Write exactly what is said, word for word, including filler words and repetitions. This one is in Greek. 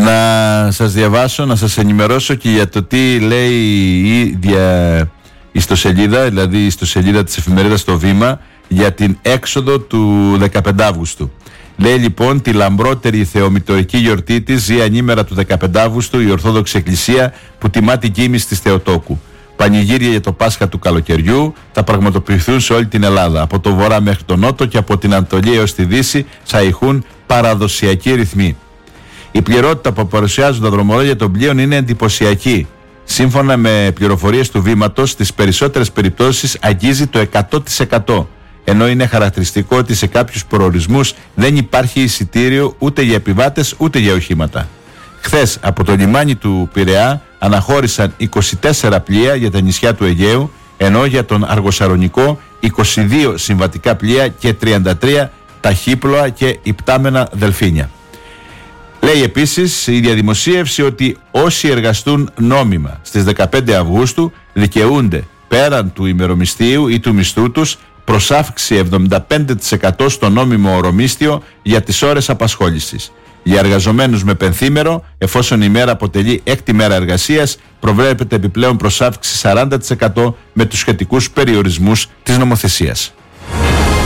Να σας διαβάσω, να σας ενημερώσω και για το τι λέει η ίδια ιστοσελίδα, δηλαδή η ιστοσελίδα της εφημερίδας Το Βήμα, για την έξοδο του δεκαπέντε Αυγούστου. Λέει λοιπόν: τη λαμπρότερη θεομητορική γιορτή της ζει ανήμερα του δεκαπέντε Αυγούστου η Ορθόδοξη Εκκλησία, που τιμά την κοίμηση της Θεοτόκου. Πανηγύρια για το Πάσχα του καλοκαιριού θα πραγματοποιηθούν σε όλη την Ελλάδα. Από το βορρά μέχρι τον νότο και από την Ανατολή έως τη Δύση θα ηχούν παραδοσιακοί ρυθμοί. Η πληρότητα που παρουσιάζουν τα δρομολόγια των πλοίων είναι εντυπωσιακή. Σύμφωνα με πληροφορίες του Βήματος, στις περισσότερες περιπτώσεις αγγίζει το εκατό τοις εκατό. Ενώ είναι χαρακτηριστικό ότι σε κάποιους προορισμούς δεν υπάρχει εισιτήριο ούτε για επιβάτες ούτε για οχήματα. Χθες από το λιμάνι του Πειραιά αναχώρησαν είκοσι τέσσερα πλοία για τα νησιά του Αιγαίου, ενώ για τον Αργοσαρονικό είκοσι δύο συμβατικά πλοία και τριάντα τρία ταχύπλοα και υπτάμενα δελφίνια. Λέει επίσης η ίδια δημοσίευση ότι όσοι εργαστούν νόμιμα στις δεκαπέντε Αυγούστου δικαιούνται πέραν του ημερομισθίου ή του μισθού τους προς αύξηση εβδομήντα πέντε τοις εκατό στο νόμιμο ωρομίσθιο για τις ώρες απασχόλησης. Για εργαζομένους με πενθήμερο, εφόσον η μέρα αποτελεί έκτη μέρα εργασίας, προβλέπεται επιπλέον προς αύξηση σαράντα τοις εκατό με τους σχετικούς περιορισμούς της νομοθεσίας.